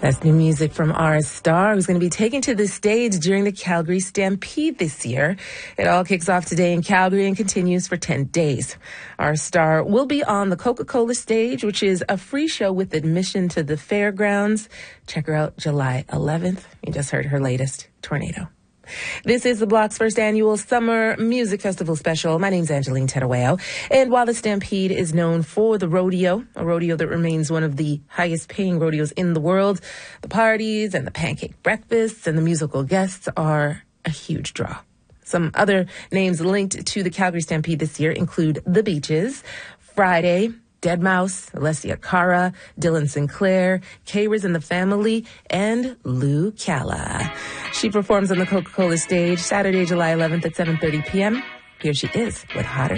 That's new music from our star, who's going to be taken to the stage during the Calgary Stampede this year. It all kicks off today in Calgary and continues for 10 days. Our star will be on the Coca-Cola stage, which is a free show with admission to the fairgrounds. Check her out July 11th. You just heard her latest, Tornado. This is the Block's first annual Summer Music Festival special. My name's Angeline Tedaweo. And while the Stampede is known for the rodeo, a rodeo that remains one of the highest paying rodeos in the world, the parties and the pancake breakfasts and the musical guests are a huge draw. Some other names linked to the Calgary Stampede this year include The Beaches, Friday, Deadmau5, Alessia Cara, Dylan Sinclair, K-Riz and the Family, and Lou Calla. She performs on the Coca-Cola stage Saturday, July 11th at 7:30 p.m. Here she is with Hotter